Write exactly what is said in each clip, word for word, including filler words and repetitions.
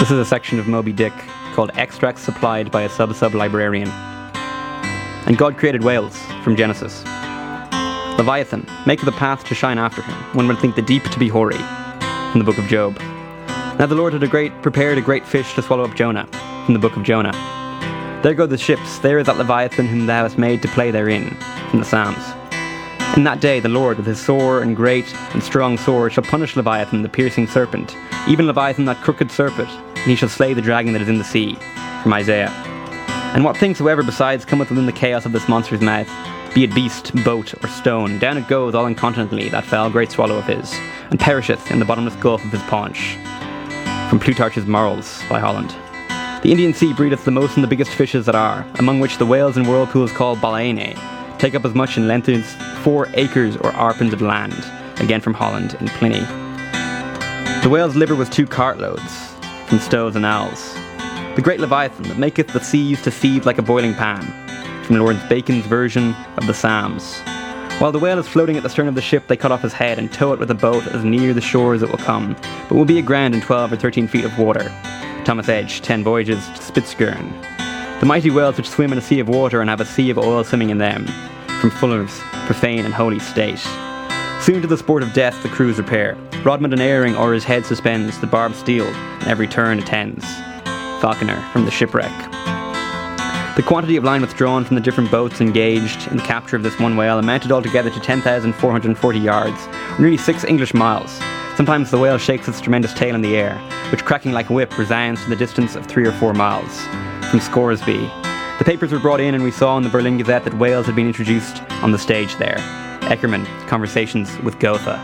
This is a section of Moby Dick called Extracts Supplied by a Sub-Sub-Librarian. And God created whales from Genesis. Leviathan, maketh the path to shine after him. One would think the deep to be hoary, from the book of Job. Now the Lord had a great, prepared a great fish to swallow up Jonah, from the book of Jonah. There go the ships, there is that Leviathan whom thou hast made to play therein, from the Psalms. In that day the Lord with his sore and great and strong sword shall punish Leviathan the piercing serpent, even Leviathan that crooked serpent, and he shall slay the dragon that is in the sea, from Isaiah. And what things soever besides cometh within the chaos of this monster's mouth, be it beast, boat, or stone, down it goes all incontinently, that foul great swallow of his, and perisheth in the bottomless gulf of his paunch. From Plutarch's Morals by Holland. The Indian Sea breedeth the most and the biggest fishes that are, among which the whales and whirlpools called balaenae take up as much in length as four acres or arpens of land, again from Holland in Pliny. The whale's liver was two cartloads, from Stowe's Annals. The great Leviathan that maketh the seas to seethe like a boiling pan, from Lord Bacon's version of the Psalms. While the whale is floating at the stern of the ship, they cut off his head and tow it with a boat as near the shore as it will come, but will be aground in twelve or thirteen feet of water. Thomas Edge, Ten Voyages to Spitzbergen. The mighty whales which swim in a sea of water and have a sea of oil swimming in them, from Fuller's Profane and Holy State. Soon to the sport of death the crews repair. Rodman and Airing o'er his head suspends, the barbed steel, and every turn attends. Falconer, from The Shipwreck. The quantity of line withdrawn from the different boats engaged in the capture of this one whale amounted altogether to ten thousand four hundred forty yards, or nearly six English miles. Sometimes the whale shakes its tremendous tail in the air, which cracking like a whip resounds to the distance of three or four miles. From Scoresby. The papers were brought in and we saw in the Berlin Gazette that whales had been introduced on the stage there. Eckermann, Conversations with Goethe.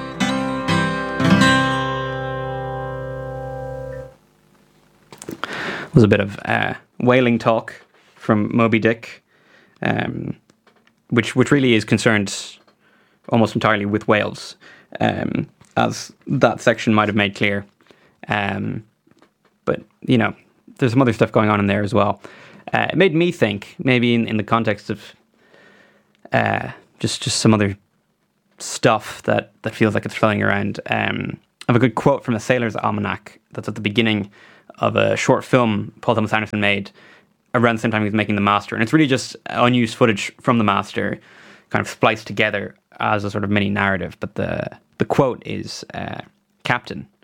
It was a bit of uh, whaling talk from Moby Dick, um, which which really is concerned almost entirely with whales, um, as that section might have made clear. Um, but, you know, there's some other stuff going on in there as well. Uh, it made me think, maybe in, in the context of uh, just just some other stuff that, that feels like it's floating around. Um, I have a good quote from a Sailor's Almanac that's at the beginning of a short film Paul Thomas Anderson made around the same time he was making The Master. And it's really just unused footage from The Master kind of spliced together as a sort of mini narrative. But the, the quote is, uh, Captain,